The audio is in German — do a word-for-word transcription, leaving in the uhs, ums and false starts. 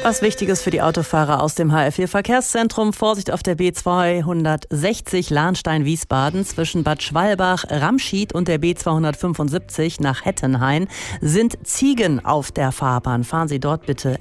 Was Wichtiges für die Autofahrer aus dem H F vier Verkehrszentrum. Vorsicht auf der B zweihundertsechzig Lahnstein-Wiesbaden zwischen Bad Schwalbach, Ramschied und der B zweihundertfünfundsiebzig nach Hettenhain sind Ziegen auf der Fahrbahn. Fahren Sie dort bitte